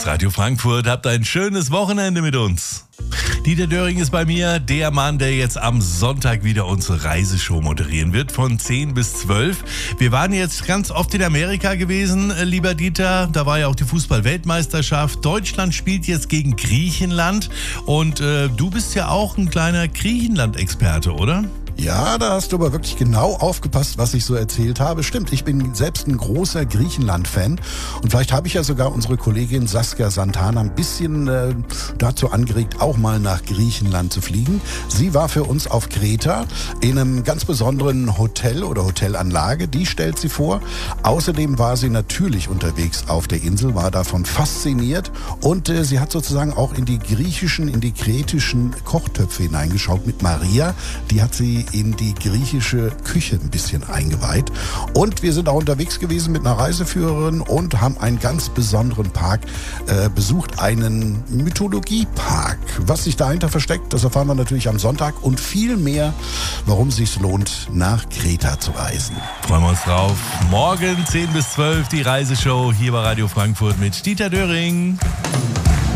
Radio Frankfurt. Habt ein schönes Wochenende mit uns. Dieter Döring ist bei mir, der Mann, der jetzt am Sonntag wieder unsere Reiseshow moderieren wird, von 10 bis 12. Wir waren jetzt ganz oft in Amerika gewesen, lieber Dieter. Da war ja auch die Fußball-Weltmeisterschaft. Deutschland spielt jetzt gegen Griechenland. Und du bist ja auch ein kleiner Griechenland-Experte, oder? Ja, da hast du aber wirklich genau aufgepasst, was ich so erzählt habe. Stimmt, ich bin selbst ein großer Griechenland-Fan und vielleicht habe ich ja sogar unsere Kollegin Saskia Santana ein bisschen dazu angeregt, auch mal nach Griechenland zu fliegen. Sie war für uns auf Kreta in einem ganz besonderen Hotel oder Hotelanlage, die stellt sie vor. Außerdem war sie natürlich unterwegs auf der Insel, war davon fasziniert und sie hat sozusagen auch in die kretischen Kochtöpfe hineingeschaut mit Maria. Die hat sie in die griechische Küche ein bisschen eingeweiht. Und wir sind auch unterwegs gewesen mit einer Reiseführerin und haben einen ganz besonderen Park besucht, einen Mythologiepark. Was sich dahinter versteckt, das erfahren wir natürlich am Sonntag und viel mehr, warum es sich lohnt, nach Kreta zu reisen. Freuen wir uns drauf. Morgen 10 bis 12 die Reiseshow hier bei Radio Frankfurt mit Dieter Döring.